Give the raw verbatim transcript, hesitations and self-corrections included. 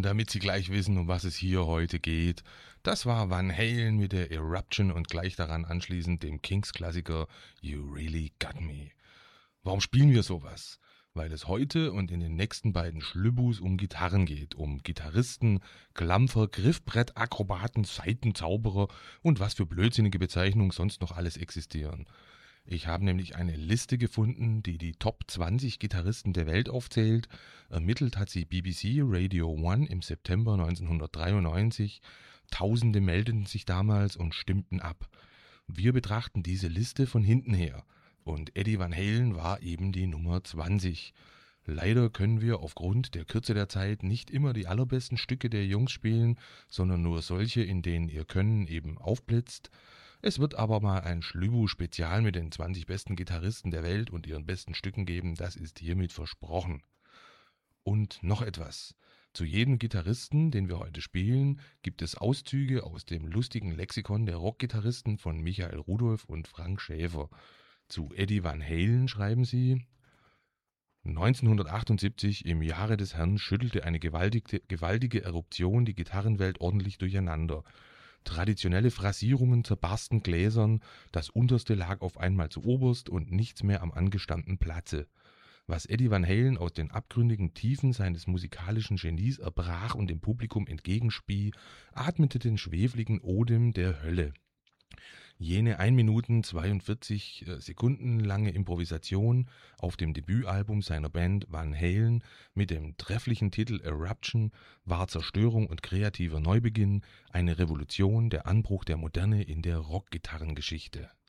damit Sie gleich wissen, um was es hier heute geht, das war Van Halen mit der Eruption und gleich daran anschließend dem Kings-Klassiker You Really Got Me. Warum spielen wir sowas? Weil es heute und in den nächsten beiden Schlübbus um Gitarren geht, um Gitarristen, Klampfer, Griffbrett, Akrobaten, Saitenzauberer und was für blödsinnige Bezeichnungen sonst noch alles existieren. Ich habe nämlich eine Liste gefunden, die die Top zwanzig Gitarristen der Welt aufzählt. Ermittelt hat sie B B C Radio One im September neunzehnhundertdreiundneunzig. Tausende meldeten sich damals und stimmten ab. Wir betrachten diese Liste von hinten her. Und Eddie Van Halen war eben die Nummer zwanzig. Leider können wir aufgrund der Kürze der Zeit nicht immer die allerbesten Stücke der Jungs spielen, sondern nur solche, in denen ihr Können eben aufblitzt. Es wird aber mal ein Schlübu-Spezial mit den zwanzig besten Gitarristen der Welt und ihren besten Stücken geben, das ist hiermit versprochen. Und noch etwas. Zu jedem Gitarristen, den wir heute spielen, gibt es Auszüge aus dem lustigen Lexikon der Rockgitarristen von Michael Rudolph und Frank Schäfer. Zu Eddie Van Halen schreiben sie: neunzehnhundertachtundsiebzig, im Jahre des Herrn, schüttelte eine gewaltige, gewaltige Eruption die Gitarrenwelt ordentlich durcheinander. Traditionelle Phrasierungen zerbarsten Gläsern, das Unterste lag auf einmal zu oberst und nichts mehr am angestammten Platze. Was Eddie Van Halen aus den abgründigen Tiefen seines musikalischen Genies erbrach und dem Publikum entgegenspie, atmete den schwefligen Odem der Hölle. Jene ein Minuten zweiundvierzig Sekunden lange Improvisation auf dem Debütalbum seiner Band Van Halen mit dem trefflichen Titel Eruption war Zerstörung und kreativer Neubeginn, eine Revolution, der Anbruch der Moderne in der Rockgitarrengeschichte.